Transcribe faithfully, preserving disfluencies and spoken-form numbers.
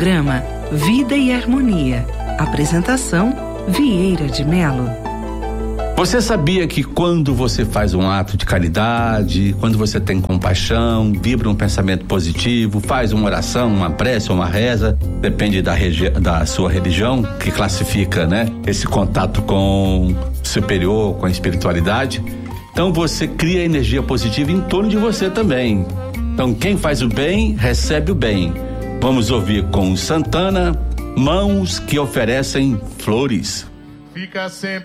Programa Vida e Harmonia. Apresentação Vieira de Melo. Você sabia que quando você faz um ato de caridade, quando você tem compaixão, vibra um pensamento positivo, faz uma oração, uma prece ou uma reza, depende da, regi- da sua religião, que classifica, né, esse contato com o superior, com a espiritualidade. Então você cria energia positiva em torno de você também. Então quem faz o bem, recebe o bem. Vamos ouvir com Santana, Mãos que Oferecem Flores. Fica sempre